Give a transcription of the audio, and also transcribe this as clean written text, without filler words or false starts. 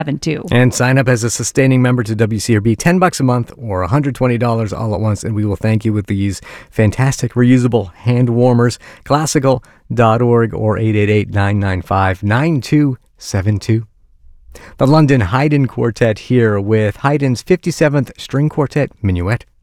72. And sign up as a sustaining member to WCRB, $10 a month or $120 all at once, and we will thank you with these fantastic reusable hand warmers. Classical.org or 888-995-9272. The London Haydn Quartet here with Haydn's 57th String Quartet Minuet.